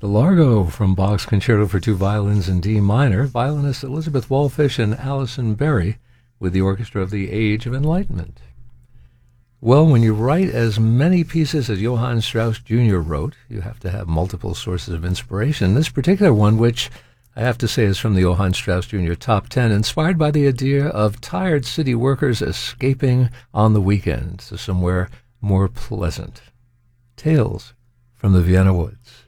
The Largo from Bach's Concerto for Two Violins in D minor, violinists Elizabeth Wallfish and Alison Berry with the Orchestra of the Age of Enlightenment. Well, when you write as many pieces as Johann Strauss Jr. wrote, you have to have multiple sources of inspiration. This particular one, which I have to say is from the Johann Strauss Jr. Top 10, inspired by the idea of tired city workers escaping on the weekend to somewhere more pleasant. Tales from the Vienna Woods.